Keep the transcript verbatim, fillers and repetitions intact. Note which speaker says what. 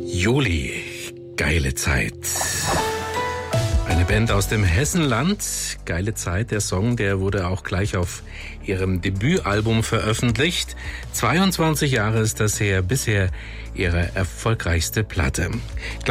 Speaker 1: Juli, geile Zeit. Eine Band aus dem Hessenland, geile Zeit. Der Song, der wurde auch gleich auf ihrem Debütalbum veröffentlicht. zweiundzwanzig Jahre ist das her, bisher ihre erfolgreichste Platte.